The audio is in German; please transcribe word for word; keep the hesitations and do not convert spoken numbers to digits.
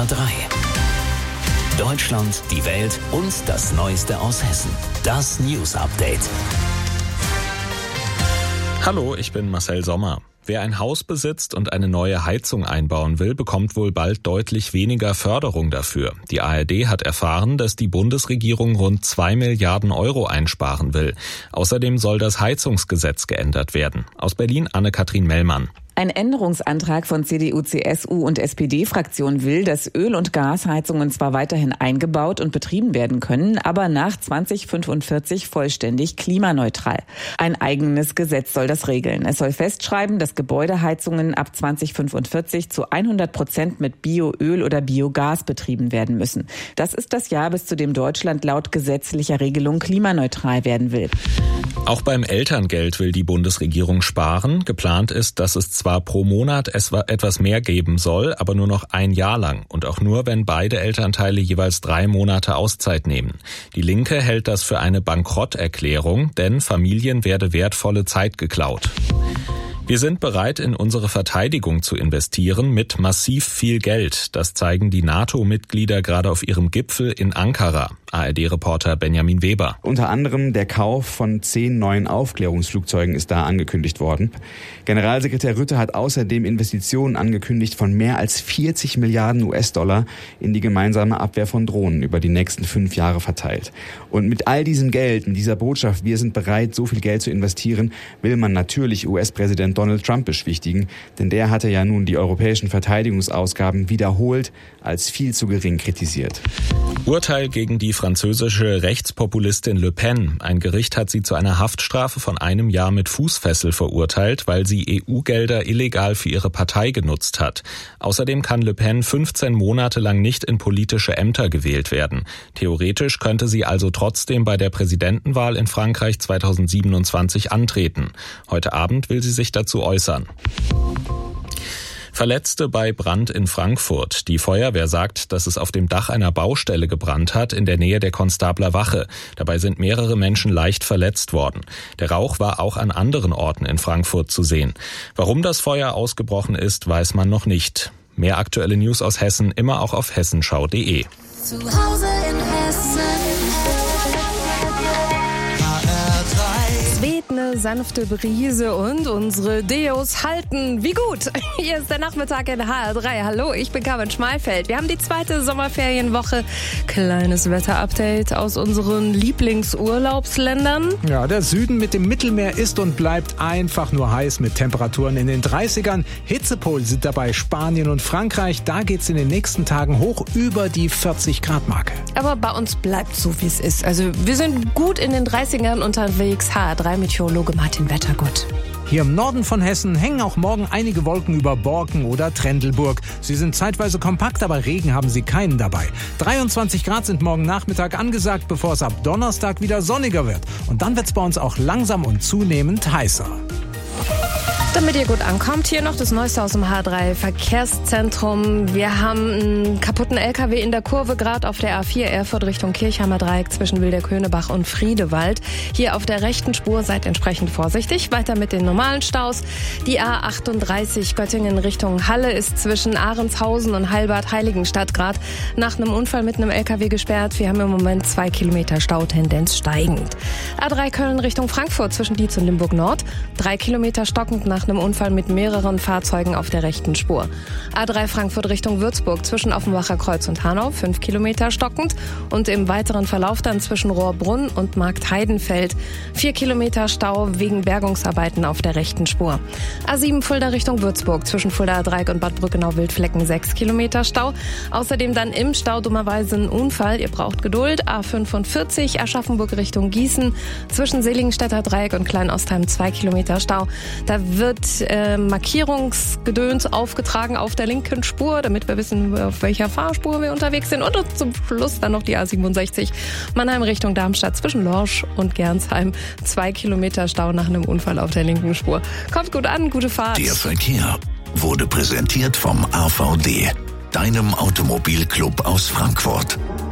R drei. Deutschland, die Welt und das Neueste aus Hessen. Das News Update. Hallo, ich bin Marcel Sommer. Wer ein Haus besitzt und eine neue Heizung einbauen will, bekommt wohl bald deutlich weniger Förderung dafür. Die A R D hat erfahren, dass die Bundesregierung rund zwei Milliarden Euro einsparen will. Außerdem soll das Heizungsgesetz geändert werden. Aus Berlin Anne-Kathrin Mellmann. Ein Änderungsantrag von C D U, C S U und S P D-Fraktion will, dass Öl- und Gasheizungen zwar weiterhin eingebaut und betrieben werden können, aber nach zwanzig fünfundvierzig vollständig klimaneutral. Ein eigenes Gesetz soll das regeln. Es soll festschreiben, dass Gebäudeheizungen ab zwanzig fünfundvierzig zu hundert Prozent mit Bioöl oder Biogas betrieben werden müssen. Das ist das Jahr, bis zu dem Deutschland laut gesetzlicher Regelung klimaneutral werden will. Auch beim Elterngeld will die Bundesregierung sparen. Geplant ist, dass es zwar pro Monat etwas mehr geben soll, aber nur noch ein Jahr lang und auch nur, wenn beide Elternteile jeweils drei Monate Auszeit nehmen. Die Linke hält das für eine Bankrotterklärung, denn Familien werde wertvolle Zeit geklaut. Wir sind bereit, in unsere Verteidigung zu investieren mit massiv viel Geld. Das zeigen die NATO-Mitglieder gerade auf ihrem Gipfel in Ankara. A R D-Reporter Benjamin Weber. Unter anderem der Kauf von zehn neuen Aufklärungsflugzeugen ist da angekündigt worden. Generalsekretär Rutte hat außerdem Investitionen angekündigt von mehr als vierzig Milliarden U S-Dollar in die gemeinsame Abwehr von Drohnen über die nächsten fünf Jahre verteilt. Und mit all diesem Geld, mit dieser Botschaft, wir sind bereit, so viel Geld zu investieren, will man natürlich U S-Präsident Donald Trump beschwichtigen, denn der hatte ja nun die europäischen Verteidigungsausgaben wiederholt als viel zu gering kritisiert. Urteil gegen die französische Rechtspopulistin Le Pen. Ein Gericht hat sie zu einer Haftstrafe von einem Jahr mit Fußfessel verurteilt, weil sie E U-Gelder illegal für ihre Partei genutzt hat. Außerdem kann Le Pen fünfzehn Monate lang nicht in politische Ämter gewählt werden. Theoretisch könnte sie also trotzdem bei der Präsidentenwahl in Frankreich zweitausendsiebenundzwanzig antreten. Heute Abend will sie sich dazu äußern. Verletzte bei Brand in Frankfurt. Die Feuerwehr sagt, dass es auf dem Dach einer Baustelle gebrannt hat in der Nähe der Konstabler Wache. Dabei sind mehrere Menschen leicht verletzt worden. Der Rauch war auch an anderen Orten in Frankfurt zu sehen. Warum das Feuer ausgebrochen ist, weiß man noch nicht. Mehr aktuelle News aus Hessen immer auch auf hessenschau punkt de. Zu Hause in Hessen. Eine sanfte Brise und unsere Deos halten wie gut. Hier ist der Nachmittag in H R drei. Hallo, ich bin Carmen Schmalfeld. Wir haben die zweite Sommerferienwoche. Kleines Wetterupdate aus unseren Lieblingsurlaubsländern. Ja, der Süden mit dem Mittelmeer ist und bleibt einfach nur heiß mit Temperaturen in den dreißigern. Hitzepol sind dabei Spanien und Frankreich. Da geht's in den nächsten Tagen hoch über die vierzig Grad Marke. Aber bei uns bleibt so, wie es ist. Also wir sind gut in den dreißigern unterwegs. H R drei Meteorologe Martin Wettergott. Hier im Norden von Hessen hängen auch morgen einige Wolken über Borken oder Trendelburg. Sie sind zeitweise kompakt, aber Regen haben sie keinen dabei. dreiundzwanzig Grad sind morgen Nachmittag angesagt, bevor es ab Donnerstag wieder sonniger wird. Und dann wird es bei uns auch langsam und zunehmend heißer. Damit ihr gut ankommt, hier noch das Neueste aus dem H drei Verkehrszentrum. Wir haben einen kaputten L K W in der Kurve, gerade auf der A vier Erfurt Richtung Kirchheimer Dreieck zwischen Wilderkönebach und Friedewald. Hier auf der rechten Spur seid entsprechend vorsichtig. Weiter mit den normalen Staus. Die A achtunddreißig Göttingen Richtung Halle ist zwischen Ahrenshausen und Heilbad-Heiligenstadt gerade nach einem Unfall mit einem L K W gesperrt. Wir haben im Moment zwei Kilometer Stau, Tendenz steigend. A drei Köln Richtung Frankfurt zwischen Dietz und Limburg Nord. Drei Kilometer stockend nach einem Unfall mit mehreren Fahrzeugen auf der rechten Spur. A drei Frankfurt Richtung Würzburg zwischen Offenbacher Kreuz und Hanau, fünf Kilometer stockend. Und im weiteren Verlauf dann zwischen Rohrbrunn und Marktheidenfeld, vier Kilometer Stau wegen Bergungsarbeiten auf der rechten Spur. A sieben Fulda Richtung Würzburg zwischen Fuldaer Dreieck und Bad Brückenau-Wildflecken, sechs Kilometer Stau. Außerdem dann im Stau dummerweise ein Unfall. Ihr braucht Geduld. A fünfundvierzig Aschaffenburg Richtung Gießen zwischen Seligenstädter Dreieck und Kleinostheim, zwei Kilometer Stau. Da wird äh, Markierungsgedöns aufgetragen auf der linken Spur, damit wir wissen, auf welcher Fahrspur wir unterwegs sind. Und zum Schluss dann noch die A siebenundsechzig Mannheim Richtung Darmstadt zwischen Lorsch und Gernsheim. Zwei Kilometer Stau nach einem Unfall auf der linken Spur. Kommt gut an, gute Fahrt. Der Verkehr wurde präsentiert vom A V D, deinem Automobilclub aus Frankfurt.